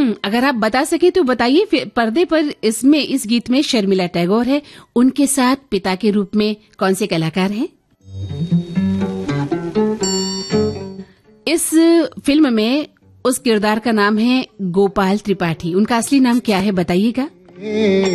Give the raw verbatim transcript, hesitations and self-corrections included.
हम्म अगर आप बता सके तो बताइए। फिर पर्दे पर इसमें इस गीत में शर्मिला टैगोर है, उनके साथ पिता के रूप में कौन से कलाकार हैं? इस फिल्म में उस किरदार का नाम है गोपाल त्रिपाठी, उनका असली नाम क्या है बताइएगा।